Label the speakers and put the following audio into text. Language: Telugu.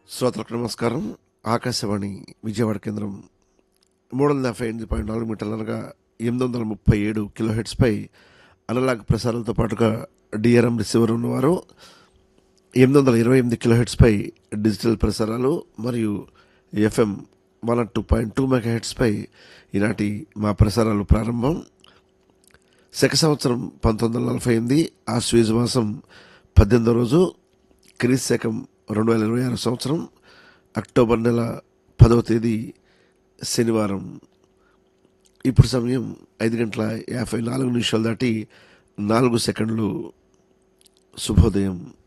Speaker 1: శ్రోతలకు నమస్కారం. ఆకాశవాణి విజయవాడ కేంద్రం 358.4 మీటర్లు అనగా 837 కిలోహెర్ట్జ్పై అనలాగ్ ప్రసారాలతో పాటుగా డిఆర్ఎం రిసీవర్ ఉన్నవారు 828 కిలోహెర్ట్జ్పై డిజిటల్ ప్రసారాలు మరియు ఎఫ్ఎం 102.2 మెగాహెర్ట్జ్పై ఈనాటి మా ప్రసారాలు ప్రారంభం. శక సంవత్సరం 1948 ఆశ్వీజ మాసం 18వ రోజు, క్రీస్తు శకం 2026 సంవత్సరం అక్టోబర్ నెల 10వ తేదీ శనివారం. ఇప్పుడు సమయం 5:54 దాటి 4 సెకండ్లు. శుభోదయం.